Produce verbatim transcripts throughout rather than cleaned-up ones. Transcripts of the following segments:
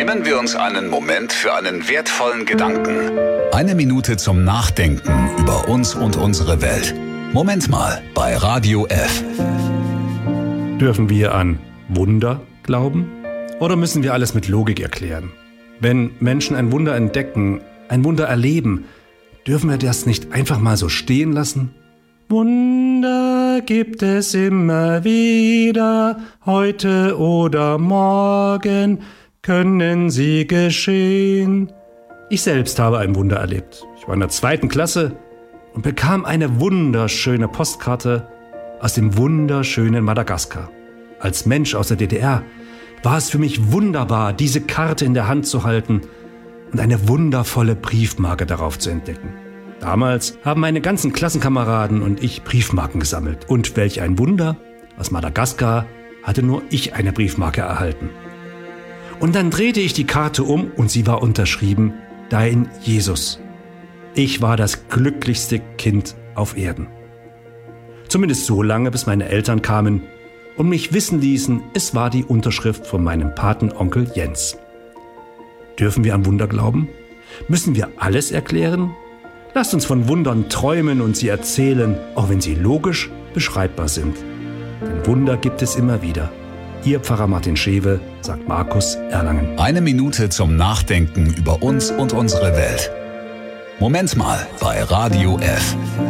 Nehmen wir uns einen Moment für einen wertvollen Gedanken. Eine Minute zum Nachdenken über uns und unsere Welt. Moment mal bei Radio F. Dürfen wir an Wunder glauben? Oder müssen wir alles mit Logik erklären? Wenn Menschen ein Wunder entdecken, ein Wunder erleben, dürfen wir das nicht einfach mal so stehen lassen? Wunder gibt es immer wieder, heute oder morgen können sie geschehen. Ich selbst habe ein Wunder erlebt. Ich war in der zweiten Klasse und bekam eine wunderschöne Postkarte aus dem wunderschönen Madagaskar. Als Mensch aus der D D R war es für mich wunderbar, diese Karte in der Hand zu halten und eine wundervolle Briefmarke darauf zu entdecken. Damals haben meine ganzen Klassenkameraden und ich Briefmarken gesammelt. Und welch ein Wunder, aus Madagaskar hatte nur ich eine Briefmarke erhalten. Und dann drehte ich die Karte um und sie war unterschrieben, Dein Jesus. Ich war das glücklichste Kind auf Erden. Zumindest so lange, bis meine Eltern kamen und mich wissen ließen, es war die Unterschrift von meinem Patenonkel Jens. Dürfen wir an Wunder glauben? Müssen wir alles erklären? Lasst uns von Wundern träumen und sie erzählen, auch wenn sie logisch beschreibbar sind. Denn Wunder gibt es immer wieder. Ihr Pfarrer Martin Schewe, sagt Markus Erlangen. Eine Minute zum Nachdenken über uns und unsere Welt. Moment mal bei Radio F.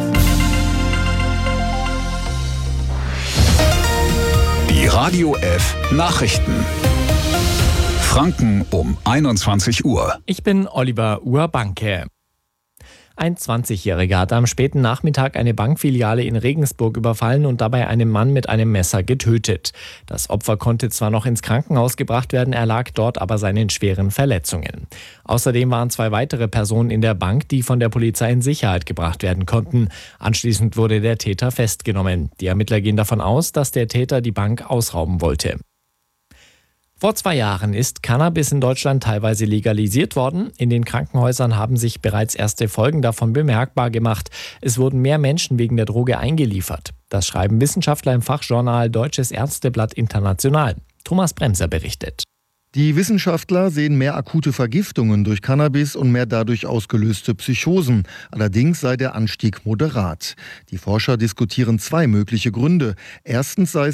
Die Radio F Nachrichten. Franken um einundzwanzig Uhr. Ich bin Oliver Urbanke. Ein zwanzigjähriger hat am späten Nachmittag eine Bankfiliale in Regensburg überfallen und dabei einen Mann mit einem Messer getötet. Das Opfer konnte zwar noch ins Krankenhaus gebracht werden, erlag dort aber seinen schweren Verletzungen. Außerdem waren zwei weitere Personen in der Bank, die von der Polizei in Sicherheit gebracht werden konnten. Anschließend wurde der Täter festgenommen. Die Ermittler gehen davon aus, dass der Täter die Bank ausrauben wollte. Vor zwei Jahren ist Cannabis in Deutschland teilweise legalisiert worden. In den Krankenhäusern haben sich bereits erste Folgen davon bemerkbar gemacht. Es wurden mehr Menschen wegen der Droge eingeliefert. Das schreiben Wissenschaftler im Fachjournal Deutsches Ärzteblatt International. Thomas Bremser berichtet. Die Wissenschaftler sehen mehr akute Vergiftungen durch Cannabis und mehr dadurch ausgelöste Psychosen. Allerdings sei der Anstieg moderat. Die Forscher diskutieren zwei mögliche Gründe. Erstens sei